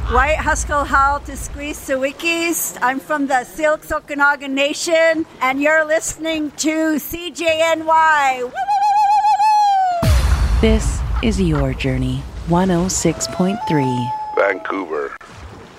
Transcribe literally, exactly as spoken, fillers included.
White Haskell Howl to Squeeze Sawikis. I'm from the Silks Okanagan Nation, and you're listening to C J N Y. This is Your Journey, one oh six point three. Vancouver.